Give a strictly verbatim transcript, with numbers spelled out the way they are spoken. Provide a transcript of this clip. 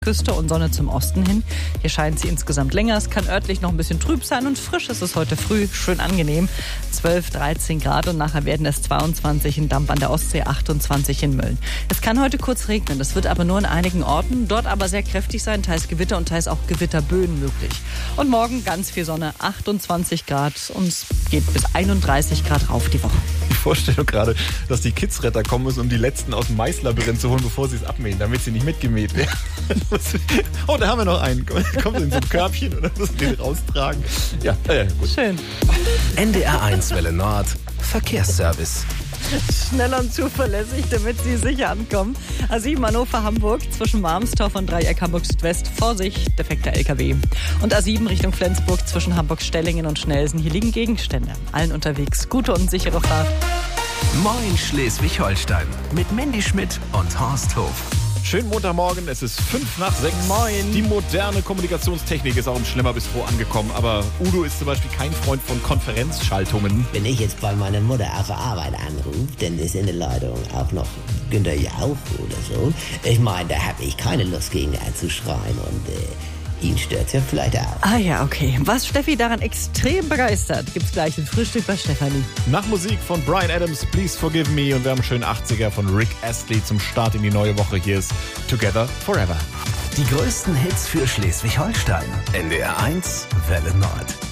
Küste und Sonne zum Osten hin. Hier scheint sie insgesamt länger. Es kann örtlich noch ein bisschen trüb sein und frisch ist es heute früh. Schön angenehm. zwölf, dreizehn Grad und nachher werden es zweiundzwanzig in Damp an der Ostsee, achtundzwanzig in Mölln. Es kann heute kurz regnen. Das wird aber nur in einigen Orten. Dort aber sehr kräftig sein. Teils Gewitter und teils auch Gewitterböen möglich. Und morgen ganz viel Sonne. achtundzwanzig Grad und es geht bis einunddreißig Grad rauf die Woche. Die Vorstellung gerade, dass die Kidsretter kommen müssen, um die letzten aus dem Maislabyrinth zu holen, bevor sie es abmähen, damit sie nicht mitgemäht werden. Oh, da haben wir noch einen. Kommt in so ein Körbchen oder müssen den raustragen. Ja, äh, gut. Schön. N D R eins Welle Nord, Verkehrsservice. Schnell und zuverlässig, damit Sie sicher ankommen. A sieben Hannover Hamburg zwischen Marmstorf und Dreieck Hamburg Südwest. Vorsicht, defekter L K W. Und A sieben Richtung Flensburg zwischen Hamburg-Stellingen und Schnelsen. Hier liegen Gegenstände. Allen unterwegs. Gute und sichere Fahrt. Moin Schleswig-Holstein mit Mandy Schmidt und Horst Hof. Schönen Montagmorgen, es ist fünf nach sechs. Moin. Die moderne Kommunikationstechnik ist auch im Schlemmerbistro angekommen. Aber Udo ist zum Beispiel kein Freund von Konferenzschaltungen. Wenn ich jetzt bei meiner Mutter auf der Arbeit anrufe, dann ist in der Leitung auch noch Günther Jauch oder so. Ich meine, da habe ich keine Lust gegen anzuschreien und äh, ihn stört's ja vielleicht auch. Ah ja, okay. Was Steffi daran extrem begeistert, gibt's gleich im Frühstück bei Stefanie. Nach Musik von Bryan Adams, Please Forgive Me. Und wir haben einen schönen achtziger von Rick Astley zum Start in die neue Woche. Hier ist Together Forever. Die größten Hits für Schleswig-Holstein. N D R eins Welle Nord.